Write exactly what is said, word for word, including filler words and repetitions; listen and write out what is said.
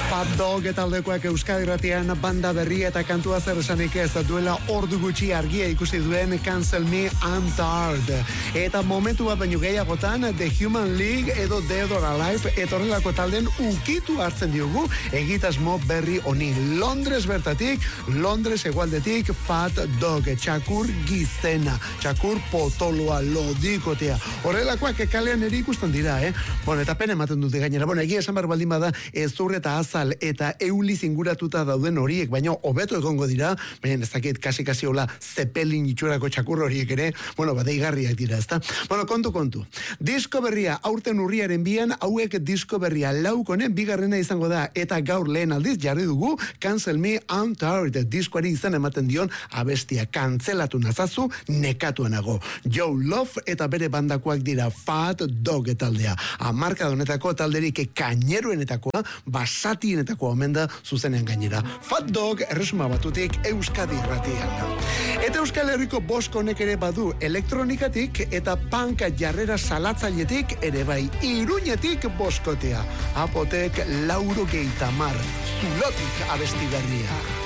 Fat Dog taldekoak Euskadi Irratian banda berria eta kantua zer esanik ez, duela ordu gutxi argia ikusi duen Cancel Me I'm Tired. Eta momentu bat baino gehiagotan The Human League edo Dead or Alive etorrelako talden ukitu hartzen diogu egitasmo berri honi. Londres bertatik, Londres hegoaldetik Fat Dog, txakur gizena, txakur potoloa, lodikotea. Horrelakoak kalean ere ikusten dira, eh? Bueno, eta pena ematen dute gainera. Bueno, egia esan behar baldin bada ezur eta azal eta euliz inguratuta dauden horiek, baina hobeto egongo dira, baina ez dakit kasi-kasi hola zepelin itxurako txakur horiek ere, bueno, badeigarriak dira, ezta? Bueno, kontu, kontu. Disko berria aurten urriaren bian, hauek disko berria laukonen bigarrena izango da, eta gaur lehen aldiz jarri dugu Cancel Me I'm Tired diskoari izan ematen dion abestia. Kantzelatu nazazu, nekatuanago. Joe Love eta bere bandakoak dira Fat Dog taldea. Amarka donetako talderik kaineruenetakoa, basatienetakoa omen da zuzenean gainera. Fat Dog erresuma batutik Euskadi Irratian. Eta Euskal Herriko boskonek ere badu elektronikatik eta panka jarrera salatzailetik ere bai Iruñetik boskotea. Apotek lauro geitamar, zulotik abesti berria.